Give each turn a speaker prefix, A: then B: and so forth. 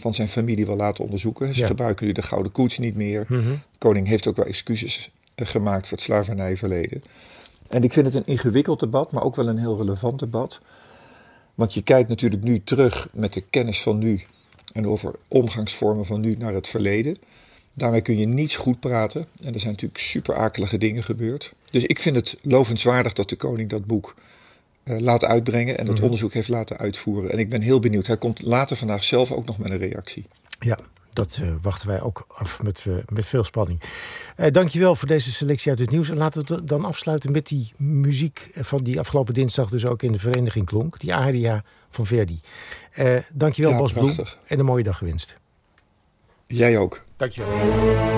A: van zijn familie wil laten onderzoeken. Ze gebruiken nu de gouden koets niet meer.
B: Mm-hmm.
A: De koning heeft ook wel excuses gemaakt voor het slavernijverleden. En ik vind het een ingewikkeld debat, maar ook wel een heel relevant debat. Want je kijkt natuurlijk nu terug met de kennis van nu en over omgangsvormen van nu naar het verleden. Daarmee kun je niets goed praten. En er zijn natuurlijk super akelige dingen gebeurd. Dus ik vind het lovenswaardig dat de koning dat boek laat uitbrengen en dat onderzoek heeft laten uitvoeren. En ik ben heel benieuwd. Hij komt later vandaag zelf ook nog met een reactie.
B: Ja, dat wachten wij ook af met veel spanning. Dankjewel voor deze selectie uit het nieuws. En laten we het dan afsluiten met die muziek van die afgelopen dinsdag dus ook in de vereniging klonk. Die aria van Verdi. Dankjewel Bas Bloem en een mooie dag gewenst.
A: Jij ook.
B: Dankjewel.